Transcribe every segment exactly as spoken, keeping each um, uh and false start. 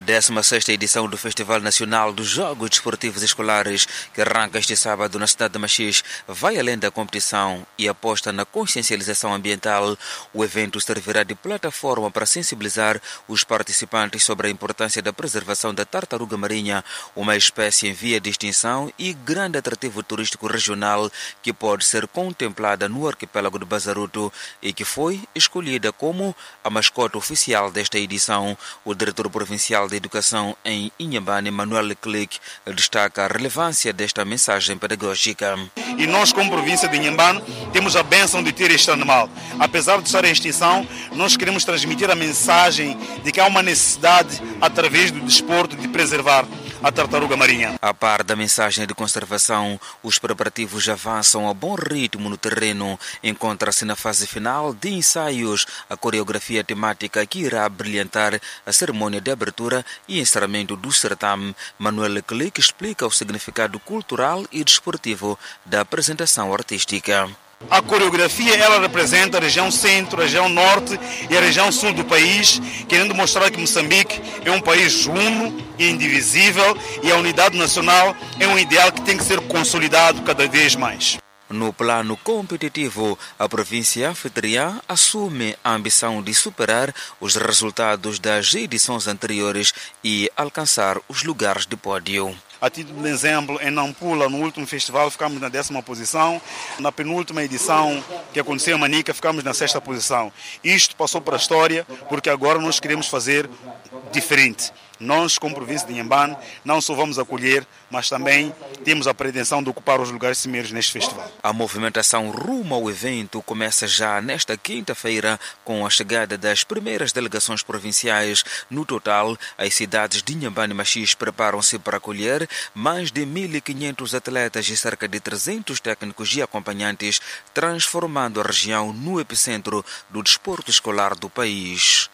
décima sexta edição do Festival Nacional dos Jogos Desportivos Escolares, que arranca este sábado na cidade de Machixe, vai além da competição e aposta na consciencialização ambiental. O evento servirá de plataforma para sensibilizar os participantes sobre a importância da preservação da tartaruga marinha, uma espécie em via de extinção e grande atrativo turístico regional que pode ser contemplada no arquipélago de Bazaruto e que foi escolhida como a mascote oficial desta edição. O diretor provincial de Educação em Inhambane, Manuel Leclerc, destaca a relevância desta mensagem pedagógica. E nós, como província de Inhambane, temos a bênção de ter este animal. Apesar de estar em extinção, nós queremos transmitir a mensagem de que há uma necessidade, através do desporto, de preservar a tartaruga marinha. A par da mensagem de conservação, os preparativos avançam a bom ritmo no terreno. Encontra-se na fase final de ensaios a coreografia temática que irá brilhantar a cerimônia de abertura e encerramento do certame. Manuel Leclerc explica o significado cultural e desportivo da apresentação artística. A coreografia ela representa a região centro, a região norte e a região sul do país, querendo mostrar que Moçambique é um país uno e indivisível e a unidade nacional é um ideal que tem que ser consolidado cada vez mais. No plano competitivo, a província anfitriã assume a ambição de superar os resultados das edições anteriores e alcançar os lugares de pódio. A título de exemplo, em Nampula, no último festival, ficamos na décima posição. Na penúltima edição, que aconteceu em Manica, ficamos na sexta posição. Isto passou para a história, porque agora nós queremos fazer diferente. Nós, como província de Inhambane, não só vamos acolher, mas também temos a pretensão de ocupar os lugares cimeiros neste festival. A movimentação rumo ao evento começa já nesta quinta-feira com a chegada das primeiras delegações provinciais. No total, as cidades de Inhambane e Machixe preparam-se para acolher mais de mil e quinhentos atletas e cerca de trezentos técnicos e acompanhantes, transformando a região no epicentro do desporto escolar do país.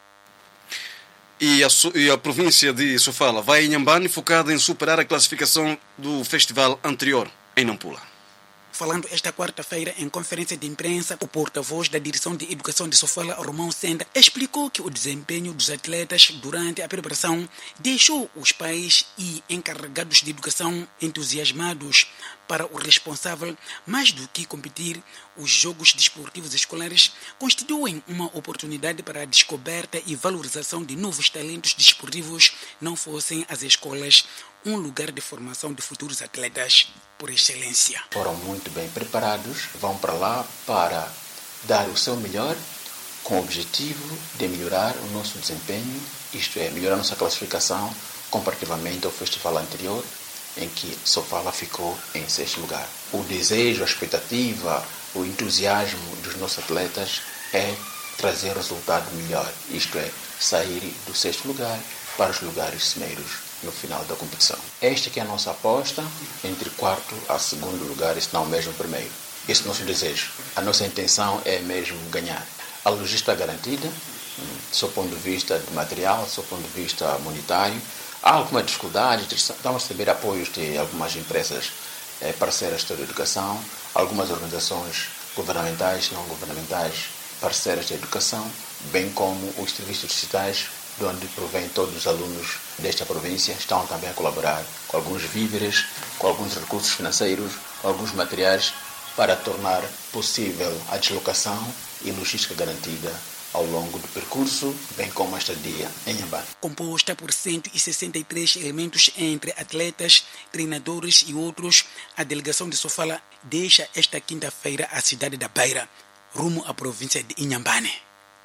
E a, e a província de Sofala vai em Inhambane focada em superar a classificação do festival anterior, em Nampula. Falando esta quarta-feira em conferência de imprensa, o porta-voz da Direção de Educação de Sofala, Romão Senda, explicou que o desempenho dos atletas durante a preparação deixou os pais e encarregados de educação entusiasmados. Para o responsável, mais do que competir, os jogos desportivos escolares constituem uma oportunidade para a descoberta e valorização de novos talentos desportivos, não fossem as escolas um lugar de formação de futuros atletas por excelência. Foram muito bem preparados, vão para lá para dar o seu melhor com o objetivo de melhorar o nosso desempenho, isto é, melhorar a nossa classificação comparativamente ao festival anterior, em que Sofala ficou em sexto lugar. O desejo, a expectativa, o entusiasmo dos nossos atletas é trazer resultado melhor, isto é, sair do sexto lugar para os lugares cimeiros no final da competição. Esta que é a nossa aposta, entre quarto a segundo lugar, e se não mesmo primeiro. Esse é o nosso desejo. A nossa intenção é mesmo ganhar. A logística está garantida, do seu ponto de vista de material, do seu ponto de vista monetário. Há alguma dificuldade, estamos a receber apoios de algumas empresas eh, parceiras da educação, algumas organizações governamentais, não governamentais, parceiras da educação, bem como os serviços distritais, de onde provém todos os alunos desta província, estão também a colaborar com alguns víveres, com alguns recursos financeiros, com alguns materiais para tornar possível a deslocação e logística garantida ao longo do percurso, bem como a estadia em Inhambane. Composta por cento e sessenta e três elementos entre atletas, treinadores e outros, a delegação de Sofala deixa esta quinta-feira a cidade da Beira, rumo à província de Inhambane.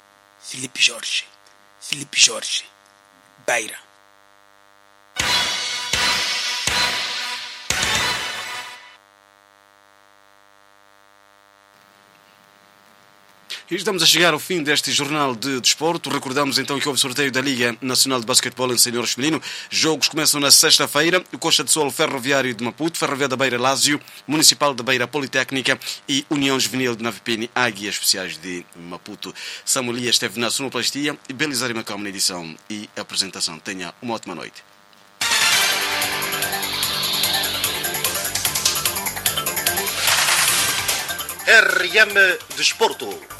Filipe Jorge. Filipe Jorge, Beira. E estamos a chegar ao fim deste jornal de desporto. Recordamos então que houve sorteio da Liga Nacional de Basquetebol em Senhores Feminino. Jogos começam na sexta-feira. O Costa de Sol Ferroviário de Maputo, Ferroviária da Beira Lásio, Municipal da Beira Politécnica e União Juvenil de Navipini, Águias Especiais de Maputo. Samuel Lia esteve na sonoplastia e Belisário Macau na edição e apresentação. Tenha uma ótima noite. R M Desporto.